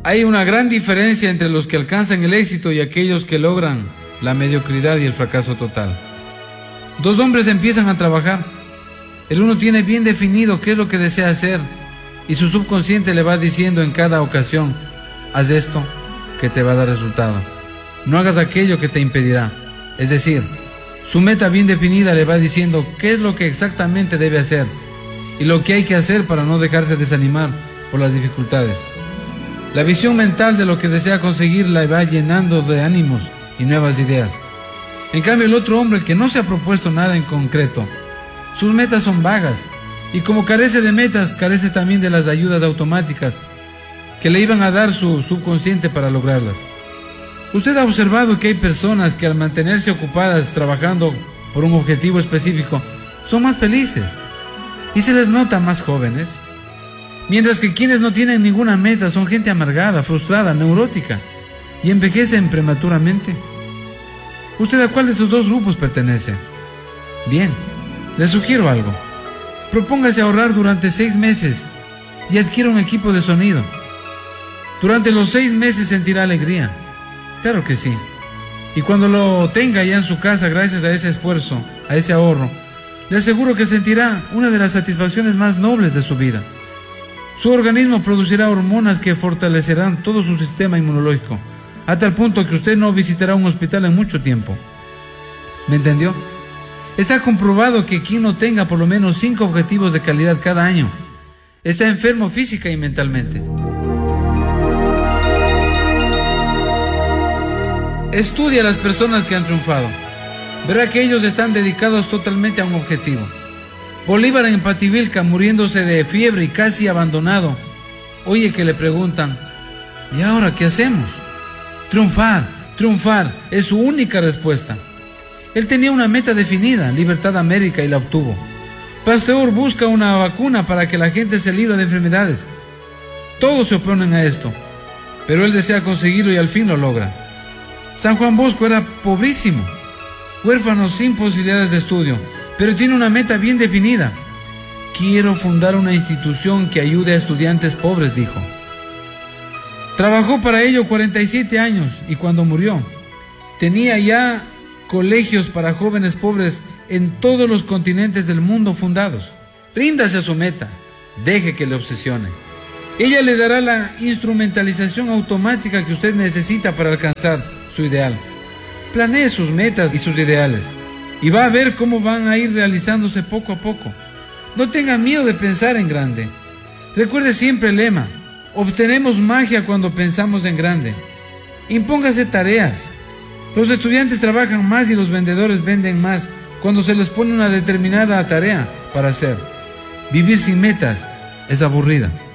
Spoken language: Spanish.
Hay una gran diferencia entre los que alcanzan el éxito y aquellos que logran la mediocridad y el fracaso total. Dos hombres empiezan a trabajar. El uno tiene bien definido qué es lo que desea hacer y su subconsciente le va diciendo en cada ocasión: haz esto que te va a dar resultado, no hagas aquello que te impedirá. Es decir, su meta bien definida le va diciendo qué es lo que exactamente debe hacer y lo que hay que hacer para no dejarse desanimar por las dificultades. La visión mental de lo que desea conseguir la va llenando de ánimos y nuevas ideas. En cambio, el otro hombre, que no se ha propuesto nada en concreto, sus metas son vagas, y como carece de metas, carece también de las ayudas automáticas que le iban a dar su subconsciente para lograrlas. Usted ha observado que hay personas que, al mantenerse ocupadas trabajando por un objetivo específico, son más felices y se les nota más jóvenes, mientras que quienes no tienen ninguna meta son gente amargada, frustrada, neurótica y envejecen prematuramente. ¿Usted a cuál de estos dos grupos pertenece? Bien, le sugiero algo. Propóngase ahorrar durante 6 meses y adquiera un equipo de sonido. Durante los 6 meses sentirá alegría. Claro que sí. Y cuando lo tenga ya en su casa, gracias a ese esfuerzo, a ese ahorro, le aseguro que sentirá una de las satisfacciones más nobles de su vida. Su organismo producirá hormonas que fortalecerán todo su sistema inmunológico, a tal punto que usted no visitará un hospital en mucho tiempo. ¿Me entendió? Está comprobado que quien no tenga por lo menos 5 objetivos de calidad cada año está enfermo física y mentalmente. Estudia a las personas que han triunfado. Verá que ellos están dedicados totalmente a un objetivo. Bolívar en Pativilca, muriéndose de fiebre y casi abandonado, oye que le preguntan: ¿y ahora qué hacemos? Triunfar, triunfar, es su única respuesta. Él tenía una meta definida, Libertad América, y la obtuvo. Pasteur busca una vacuna para que la gente se libre de enfermedades. Todos se oponen a esto, pero él desea conseguirlo y al fin lo logra. San Juan Bosco era pobrísimo, huérfano sin posibilidades de estudio, pero tiene una meta bien definida. Quiero fundar una institución que ayude a estudiantes pobres, dijo. Trabajó para ello 47 años y cuando murió, tenía ya colegios para jóvenes pobres en todos los continentes del mundo fundados. Ríndase a su meta, deje que le obsesione. Ella le dará la instrumentalización automática que usted necesita para alcanzar su ideal. Planee sus metas y sus ideales y va a ver cómo van a ir realizándose poco a poco. No tenga miedo de pensar en grande. Recuerde siempre el lema: obtenemos magia cuando pensamos en grande. Impóngase tareas. Los estudiantes trabajan más y los vendedores venden más cuando se les pone una determinada tarea para hacer. Vivir sin metas es aburrida.